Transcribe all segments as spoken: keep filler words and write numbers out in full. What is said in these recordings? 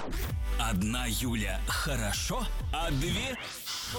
Одна Юля хорошо, а две шоу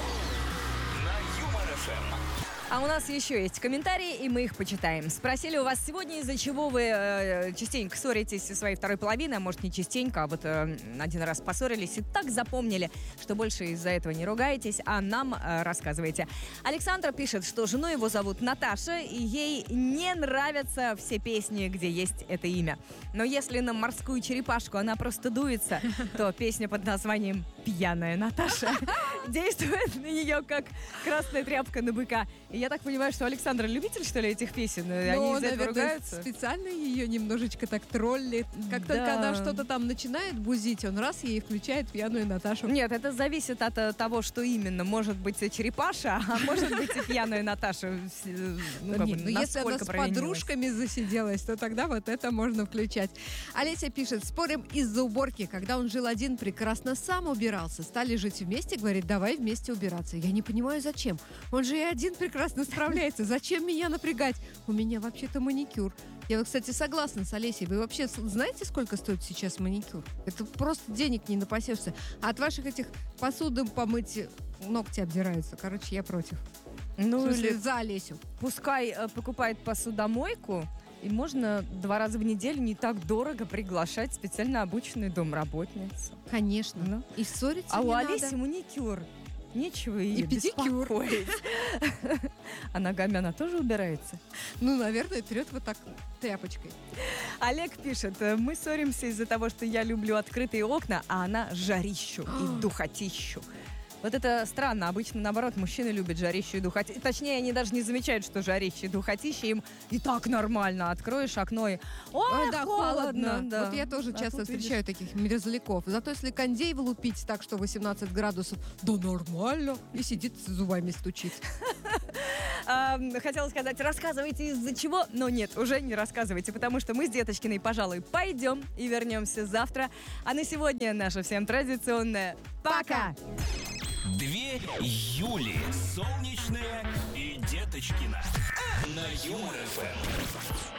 на Юмор эф эм. А у нас еще есть комментарии, и мы их почитаем. Спросили у вас сегодня, из-за чего вы э, частенько ссоритесь со своей второй половиной, а может не частенько, а вот э, один раз поссорились и так запомнили, что больше из-за этого не ругаетесь, а нам э, рассказываете. Александра пишет, что жену его зовут Наташа, и ей не нравятся все песни, где есть это имя. Но если на морскую черепашку она просто дуется, то песня под названием «Пьяная Наташа» действует на нее как красная тряпка на быка. И я так понимаю, что Александр любитель, что ли, этих песен? Ну, Они из-за этого наверное, ругаются? специально ее немножечко так троллит. Как Да. только она что-то там начинает бузить, он раз ей включает пьяную Наташу. Нет, это зависит от э, того, что именно. Может быть, и черепаша, а может быть, и пьяная Наташа. Ну, как Нет, бы, ну, если она насколько с провинилась. подружками засиделась, то тогда вот это можно включать. Олеся пишет, спорим из-за уборки. Когда он жил один, прекрасно сам убирался. Стали жить вместе, говорит, давай вместе убираться. Я не понимаю, зачем. Он же и один прекрасно справляется. Зачем меня напрягать? У меня вообще-то маникюр. Я, вот, кстати, согласна с Олесей. Вы вообще знаете, сколько стоит сейчас маникюр? Это просто денег не напасешься. А от ваших этих посуды помыть ногти обдираются. Короче, я против. Ну, В смысле, или за Олесю. пускай э, покупает посудомойку, и можно два раза в неделю не так дорого приглашать специально обученную домработницу. Конечно. Ну. И ссориться А не у надо. Олеси маникюр. Нечего ее И педикюр. беспокоить. А ногами она тоже убирается? Ну, наверное, трет вот так тряпочкой. Олег пишет, мы ссоримся из-за того, что я люблю открытые окна, а она жарищу и духотищу. Вот это странно. Обычно, наоборот, мужчины любят жарищу и духотищу. Точнее, они даже не замечают, что жарище и духотище им и так нормально. Откроешь окно и... Ой, А, да, холодно. холодно. Да. Вот я тоже А часто тут видишь. встречаю таких мерзляков. Зато если кондей влупить так, что восемнадцать градусов, да нормально. И сидит с зубами стучит. А, хотела сказать, рассказывайте из-за чего, но нет, уже не рассказывайте, потому что мы с Деточкиной, пожалуй, пойдем и вернемся завтра. А на сегодня наша всем традиционная пока! Две Юли. Солнечная и Деточкина. На Юмор эф эм.